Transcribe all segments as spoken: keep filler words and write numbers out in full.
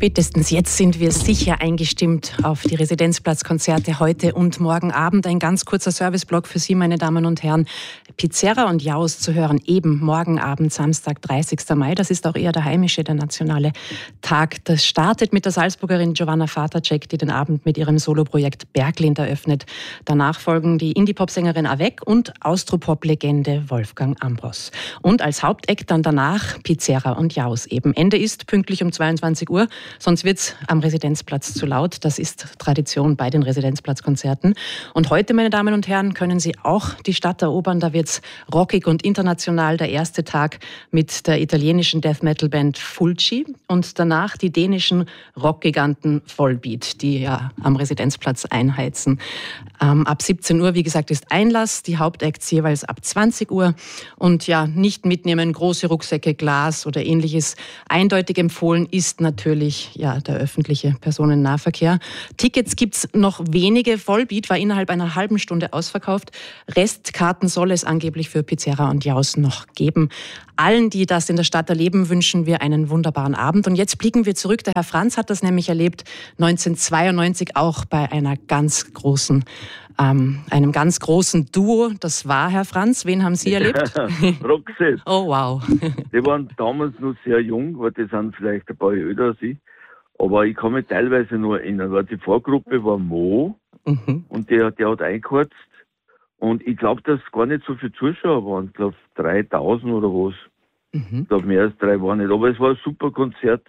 Spätestens jetzt sind wir sicher eingestimmt auf die Residenzplatzkonzerte heute und morgen Abend. Ein ganz kurzer Serviceblock für Sie, meine Damen und Herren. Pizzerra und Jaus zu hören, eben morgen Abend, Samstag, dreißigster Mai. Das ist auch eher der heimische, der nationale Tag. Das startet mit der Salzburgerin Giovanna Fatacek, die den Abend mit ihrem Soloprojekt Berglind eröffnet. Danach folgen die Indie-Pop-Sängerin Avec und Austropop-Legende Wolfgang Ambros. Und als Haupteck dann danach Pizzerra und Jaus eben. Ende ist pünktlich um zweiundzwanzig Uhr, sonst wird es am Residenzplatz zu laut. Das ist Tradition bei den Residenzplatzkonzerten. Und heute, meine Damen und Herren, können Sie auch die Stadt erobern. Da wird es rockig und international. Der erste Tag mit der italienischen Death-Metal-Band Fulci und danach die dänischen Rockgiganten Volbeat, die ja am Residenzplatz einheizen. Ähm, ab siebzehn Uhr, wie gesagt, ist Einlass. Die Hauptacts jeweils ab zwanzig Uhr. Und ja, nicht mitnehmen, große Rucksäcke, Glas oder ähnliches. Eindeutig empfohlen ist natürlich ja, der öffentliche Personennahverkehr. Tickets gibt es noch wenige. Volbeat war innerhalb einer halben Stunde ausverkauft. Restkarten soll es angeblich für Pizzerra und Jaus noch geben. Allen, die das in der Stadt erleben, wünschen wir einen wunderbaren Abend. Und jetzt blicken wir zurück. Der Herr Franz hat das nämlich erlebt, neunzehnhundertzweiundneunzig auch bei einer ganz großen, ähm, einem ganz großen Duo. Das war Herr Franz. Wen haben Sie erlebt? Roxette. Oh, wow. Die waren damals noch sehr jung, weil die sind vielleicht ein paar Jahre älter als ich. Aber ich kann mich teilweise nur erinnern, weil die Vorgruppe war Mo mhm. und der, der hat eingeheizt. Und ich glaube, dass gar nicht so viele Zuschauer waren. Ich glaube, dreitausend oder was. Mhm. Ich glaube, mehr als drei waren nicht. Aber es war ein super Konzert.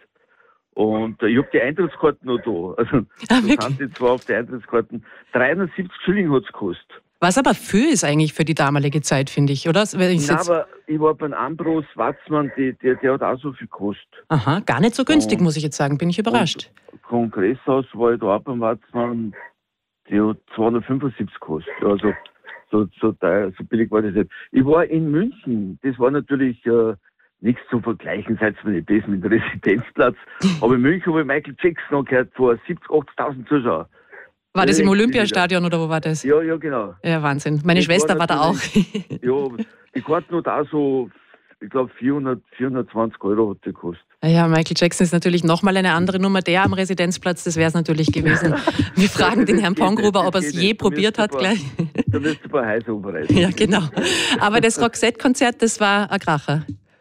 Und äh, ich habe die Eintrittskarten noch da. Also, ah, da sind die zwar auf die Eintrittskarten. dreihundertsiebzig Schilling hat es gekostet. Was aber viel ist eigentlich für die damalige Zeit, finde ich, oder? Nein, aber ich war beim Ambros Watzmann, die, der, der hat auch so viel gekostet. Aha, gar nicht so günstig, und, muss ich jetzt sagen. Bin ich überrascht. Kongresshaus war ich da auch beim Watzmann, der hat zweihundertfünfundsiebzig gekostet. Also, So, so, teuer, so billig war das nicht. Ich war in München, das war natürlich äh, nichts zu vergleichen, seid mir nicht das mit dem Residenzplatz. Aber in München habe ich Michael Jackson noch gehört, vor siebzig, achtzigtausend Zuschauer. War das im Olympiastadion oder wo war das? Ja, ja, genau. Ja, Wahnsinn. Meine das Schwester war, war da auch. Ja, die Karten hat auch so, ich glaube, vierhundert, vierhundertzwanzig Euro hat die gekostet. Ja, Michael Jackson ist natürlich nochmal eine andere Nummer. Der am Residenzplatz, das wäre es natürlich gewesen. Wir fragen den Herrn Pongruber, ob er es je probiert hat gleich. Da müsste ein paar Häuser umreißen. Ja, genau. Aber das Roxette-Konzert, das war ein Kracher.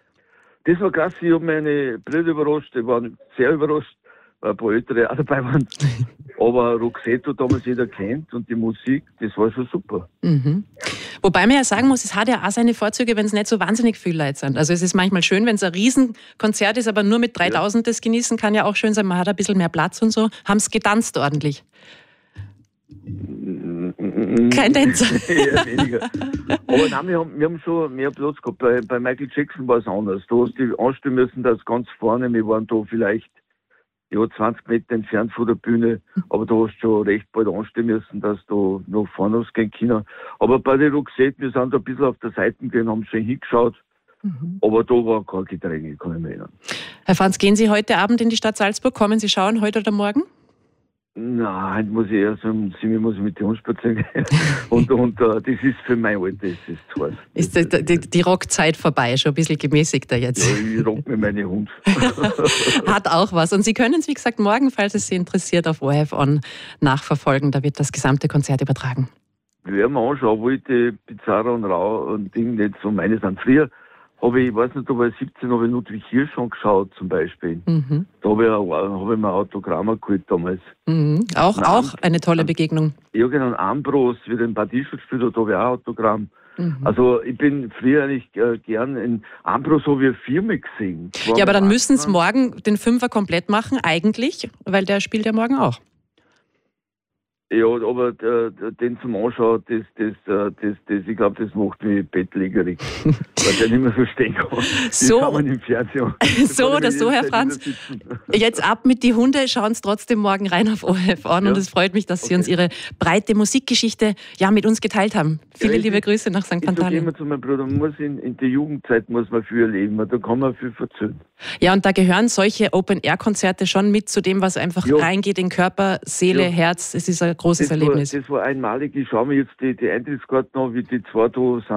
Das war krass. Ich habe meine Brüder überrascht. Die waren sehr überrascht, weil ein paar Ältere auch dabei waren. Aber Roxette hat damals jeder kennt und die Musik, das war schon super. Mhm. Wobei man ja sagen muss, es hat ja auch seine Vorzüge, wenn es nicht so wahnsinnig viele Leute sind. Also es ist manchmal schön, wenn es ein Riesenkonzert ist, aber nur mit dreitausend ja. das genießen kann ja auch schön sein. Man hat ein bisschen mehr Platz und so. Haben es getanzt ordentlich? Kein Tänzer. Ja, weniger. Aber nein, wir haben, wir haben schon mehr Platz gehabt. Bei, bei Michael Jackson war es anders. Du hast dich anstellen müssen, dass ganz vorne, wir waren da vielleicht ja, zwanzig Meter entfernt von der Bühne, aber da hast du schon recht bald anstehen müssen, dass du noch vorne hast gehen können. Aber bei der Roxette, wir sind da ein bisschen auf der Seite gegangen, haben schon hingeschaut, mhm. aber da war kein Gedränge, kann ich mich erinnern. Herr Franz, gehen Sie heute Abend in die Stadt Salzburg? Kommen Sie schauen, heute oder morgen? Nein, heute muss ich erst um sieben muss ich mit dem Hund spazieren gehen. und und uh, das ist für mein Alter, das ist zu heiß. Ist die, die, die Rockzeit vorbei, schon ein bisschen gemäßigter jetzt? Ja, ich rock mit meinen Hund. Hat auch was. Und Sie können es, wie gesagt, morgen, falls es Sie interessiert, auf O R F On nachverfolgen. Da wird das gesamte Konzert übertragen. Wir werden mal anschauen, wo ich die Pizzerra und Rau und Ding nicht so meine sind. Früher habe ich, ich weiß nicht, da war ich siebzehn, habe ich Ludwig Hirsch schon geschaut, zum Beispiel. Mhm. Da habe ich, hab ich mir ein Autogramm geholt damals. Mhm. Auch, Am, auch eine tolle Begegnung. Ja, genau, Ambros, wie den Paradiso gespielt hat, da habe ich auch ein Autogramm. Mhm. Also ich bin früher eigentlich äh, gern in Ambros habe ich eine Firma gesehen. Ja, aber dann müssen Sie morgen den Fünfer komplett machen, eigentlich, weil der spielt ja morgen auch. Ja, aber äh, den zum Anschauen, das, das, das, das, ich glaube, das macht mich bettlägerig, weil der nicht mehr so stehen kann. So, kann man im Fernsehen. so oder so, Herr Franz. Jetzt ab mit die Hunde, schauen Sie trotzdem morgen rein auf O R F On. Ja. Und es freut mich, dass Sie okay. uns Ihre breite Musikgeschichte ja, mit uns geteilt haben. Viele ja, liebe ich, Grüße nach Sankt Pantaleon. Ich sage immer zu meinem Bruder, man muss in, in der Jugendzeit muss man viel erleben, da kann man viel verzögern. Ja, und da gehören solche Open-Air-Konzerte schon mit zu dem, was einfach ja. reingeht in Körper, Seele, ja. Herz. Es ist ein großes das Erlebnis. War, das war einmalig. Ich schaue mir jetzt die, die Eintrittskarten an, wie die zwei da sind.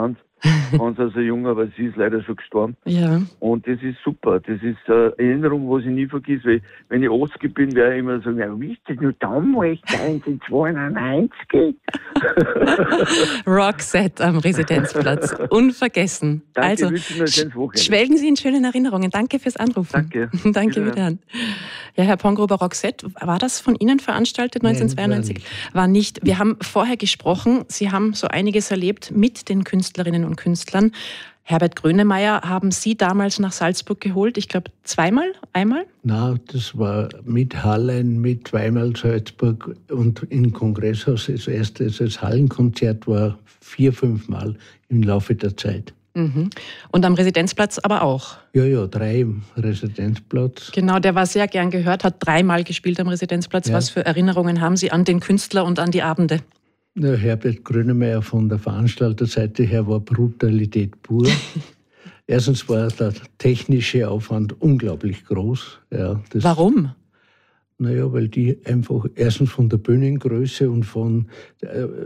ganz also jung, aber sie ist leider schon gestorben. Ja. Und das ist super. Das ist eine Erinnerung, was ich nie vergesse. Weil, wenn ich achtzig bin, werde ich immer sagen, ja, wisst ihr nur damals, neunzehnhundertzweiundneunzig? Roxette am Residenzplatz. Unvergessen. Danke, also, sch- schwelgen Sie in schönen Erinnerungen. Danke fürs Anrufen. Danke. Danke, wiederhören. Ja, Herr Pongruber, Roxette, war das von Ihnen veranstaltet neunzehnhundertzweiundneunzig? Nein, war, nicht. war nicht. Wir haben vorher gesprochen, Sie haben so einiges erlebt mit den Künstlerinnen und Künstlern. Herbert Grönemeyer haben Sie damals nach Salzburg geholt, ich glaube zweimal, einmal? Na, das war mit Hallein, mit zweimal Salzburg und im Kongresshaus. Das erste, das Hallenkonzert war vier, fünf Mal im Laufe der Zeit. Mhm. Und am Residenzplatz aber auch? Ja, ja, drei im Residenzplatz. Genau, der war sehr gern gehört, hat dreimal gespielt am Residenzplatz. Ja. Was für Erinnerungen haben Sie an den Künstler und an die Abende? Ja, Herbert Grönemeyer von der Veranstalterseite her war Brutalität pur. Erstens war der technische Aufwand unglaublich groß. Ja, das, Warum? Naja, weil die einfach erstens von der Bühnengröße und von... Äh, äh,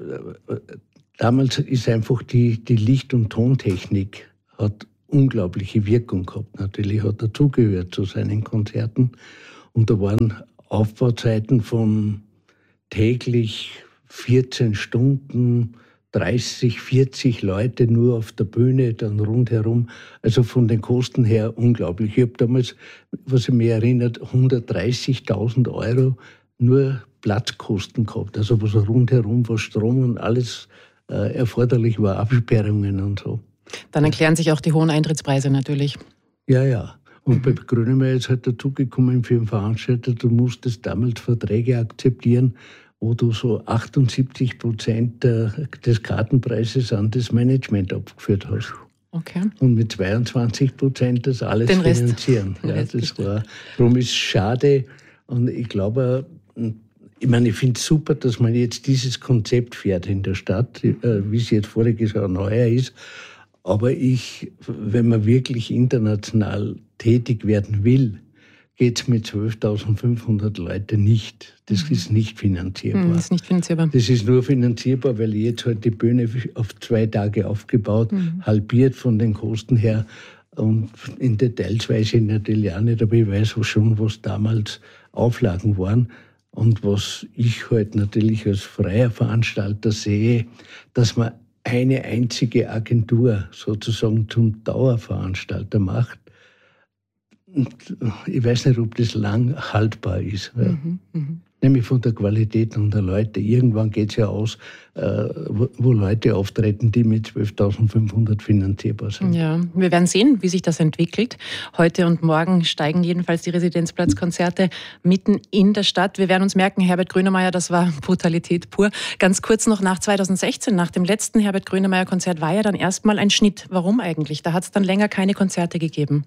damals ist einfach die, die Licht- und Tontechnik hat unglaubliche Wirkung gehabt. Natürlich hat dazugehört zu seinen Konzerten. Und da waren Aufbauzeiten von täglich vierzehn Stunden, dreißig, vierzig Leute nur auf der Bühne, dann rundherum. Also von den Kosten her unglaublich. Ich habe damals, was ich mich erinnert, hundertdreißigtausend Euro nur Platzkosten gehabt. Also was rundherum war, Strom und alles äh, erforderlich war, Absperrungen und so. Dann erklären sich auch die hohen Eintrittspreise natürlich. Ja, ja. Und mhm. bei Grönemeyer ist halt dazugekommen für einen Veranstalter, du musstest damals Verträge akzeptieren, wo du so achtundsiebzig Prozent des Kartenpreises an das Management abgeführt hast. Okay. Und mit zweiundzwanzig Prozent das alles Den Rest. finanzieren. Ja, Rest das war, darum ist es schade. Und ich glaube, ich meine, ich finde es super, dass man jetzt dieses Konzept fährt in der Stadt, wie es jetzt voriges Jahr neuer ist. Aber ich, wenn man wirklich international tätig werden will, geht es mit zwölftausendfünfhundert Leuten nicht. Das mhm. ist nicht finanzierbar. Mhm, das ist nicht finanzierbar. Das ist nur finanzierbar, weil jetzt halt die Bühne auf zwei Tage aufgebaut, mhm. halbiert von den Kosten her. Und in Details weiß ich natürlich auch nicht, aber ich weiß schon, was damals Auflagen waren. Und was ich halt natürlich als freier Veranstalter sehe, dass man eine einzige Agentur sozusagen zum Dauerveranstalter macht. Und ich weiß nicht, ob das lang haltbar ist. Ja. Mhm, mh. Nämlich von der Qualität und der Leute. Irgendwann geht es ja aus, äh, wo, wo Leute auftreten, die mit zwölftausendfünfhundert finanzierbar sind. Ja, wir werden sehen, wie sich das entwickelt. Heute und morgen steigen jedenfalls die Residenzplatzkonzerte mitten in der Stadt. Wir werden uns merken, Herbert Grönemeyer, das war Brutalität pur. Ganz kurz noch nach zweitausendsechzehn, nach dem letzten Herbert Grönemeyer-Konzert, war ja dann erstmal ein Schnitt. Warum eigentlich? Da hat es dann länger keine Konzerte gegeben.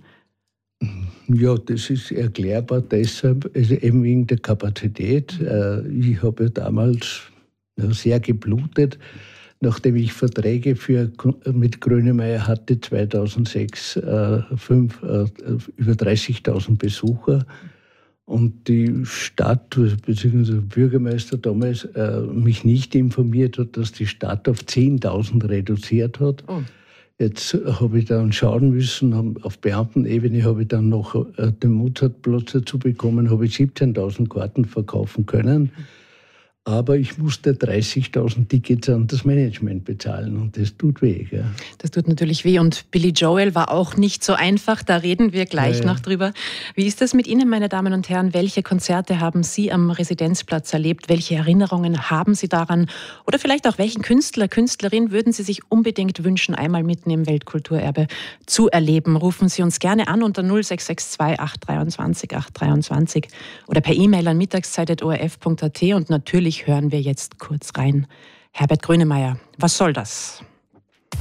Ja, das ist erklärbar deshalb, also eben wegen der Kapazität. Ich habe ja damals sehr geblutet, nachdem ich Verträge für, mit Grönemeyer hatte, zweitausendsechs, fünf, über dreißigtausend Besucher. Und die Stadt, beziehungsweise der Bürgermeister damals, mich nicht informiert hat, dass die Stadt auf zehntausend reduziert hat. Oh. Jetzt habe ich dann schauen müssen, auf Beamtenebene habe ich dann noch den Mozartplatz dazu bekommen, habe ich siebzehntausend Karten verkaufen können. Aber ich musste dreißigtausend Tickets an das Management bezahlen und das tut weh. Gell? Das tut natürlich weh und Billy Joel war auch nicht so einfach, da reden wir gleich ja, ja. noch drüber. Wie ist das mit Ihnen, meine Damen und Herren? Welche Konzerte haben Sie am Residenzplatz erlebt? Welche Erinnerungen haben Sie daran? Oder vielleicht auch welchen Künstler, Künstlerin würden Sie sich unbedingt wünschen, einmal mitten im Weltkulturerbe zu erleben? Rufen Sie uns gerne an unter null sechs sechs zwei acht zwei acht zwei oder per E-Mail an mittagszeit punkt o r f punkt a t und natürlich hören wir jetzt kurz rein. Herbert Grönemeyer, was soll das?